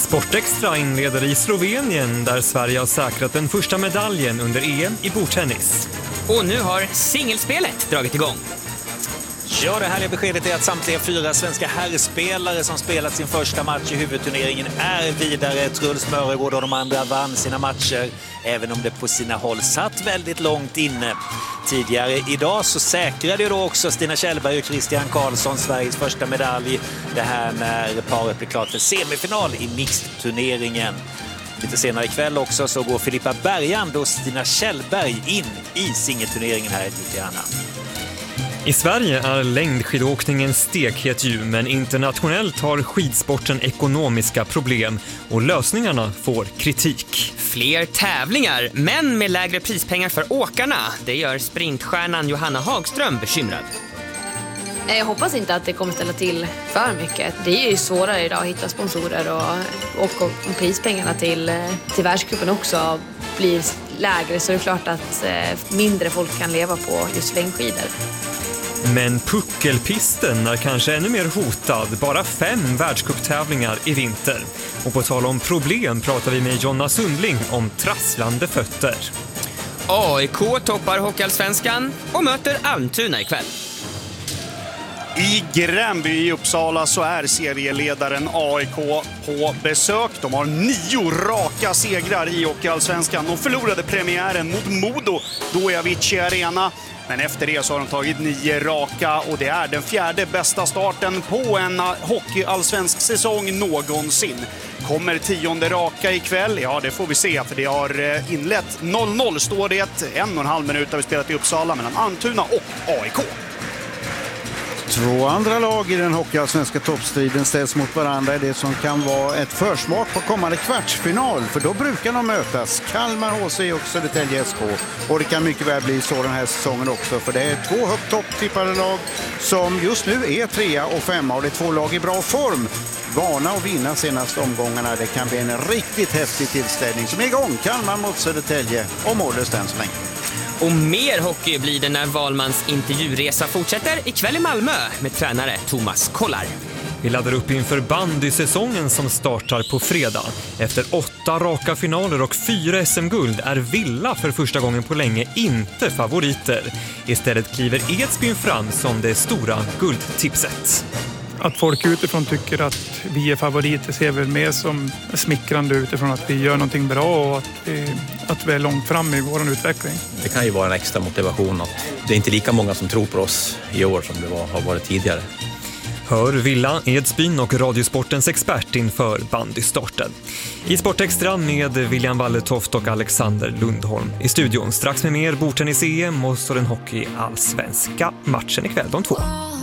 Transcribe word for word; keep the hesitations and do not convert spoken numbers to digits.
Sportextra inleder i Slovenien där Sverige har säkrat den första medaljen under E M i bordtennis. Och nu har singelspelet dragit igång. Ja, det här beskedet är att samtliga fyra svenska herrspelare som spelat sin första match i huvudturneringen är vidare. Truls Mörgård och de andra vann sina matcher, även om det på sina håll satt väldigt långt inne. Tidigare idag så säkrade då också Stina Kjellberg och Christian Karlsson Sveriges första medalj. Det här när paret blir klart för semifinal i mixed-turneringen. Lite senare ikväll också så går Filippa Bergand och Stina Kjellberg in i singelturneringen här i Ljubljana. I Sverige är längdskidåkningen stekhet ju, men internationellt har skidsporten ekonomiska problem och lösningarna får kritik. Fler tävlingar, men med lägre prispengar för åkarna. Det gör sprintstjärnan Johanna Hagström bekymrad. Jag hoppas inte att det kommer ställa till för mycket. Det är ju svårare idag att hitta sponsorer och, och, och prispengarna till, till världscupen också blir lägre, så det är klart att mindre folk kan leva på just längdskidor. Men puckelpisten är kanske ännu mer hotad. Bara fem världscuptävlingar i vinter. Och på tal om problem pratar vi med Jonna Sundling om trasslande fötter. A I K toppar Hockeyallsvenskan och möter Almtuna ikväll. I Gränby i Uppsala så är serieledaren A I K på besök. De har nio raka segrar i Hockeyallsvenskan. De förlorade premiären mot Modo då i Avicii Arena. Men efter det så har de tagit nio raka och det är den fjärde bästa starten på en hockeyallsvensk säsong någonsin. Kommer tionde raka ikväll? Ja, det får vi se, för det har inlett noll noll står det. En och en halv minut har vi spelat i Uppsala mellan Almtuna och A I K. Två andra lag i den hockeyallsvenska toppstriden ställs mot varandra i det som kan vara ett försmak på kommande kvartsfinal. För då brukar de mötas, Kalmar H C och Södertälje S K. Och det kan mycket väl bli så den här säsongen också. För det är två högt topptippade lag som just nu är trea och femma. Och det är två lag i bra form. Vana att vinna senaste omgångarna. Det kan bli en riktigt häftig tillställning som är igång. Kalmar mot Södertälje och mållöst än så länge. Och mer hockey blir det när Valmans intervjuresa fortsätter ikväll i Malmö med tränare Thomas Kollar. Vi laddar upp inför bandysäsongen som startar på fredag. Efter åtta raka finaler och fyra S M-guld är Villa för första gången på länge inte favoriter. Istället kliver Edsbyn fram som det stora guldtipset. Att folk utifrån tycker att vi är favoriter ser väl mer som smickrande utifrån att vi gör någonting bra och att vi, att vi är långt fram i vår utveckling. Det kan ju vara en extra motivation att det är inte lika många som tror på oss i år som det var, har varit tidigare. Hör Villa, Edsbyn och Radiosportens expert inför bandystarten. I Sportextra med William Walletoft och Alexander Lundholm. I studion strax med mer bordtennis E M och så den hockey allsvenska matchen ikväll de två.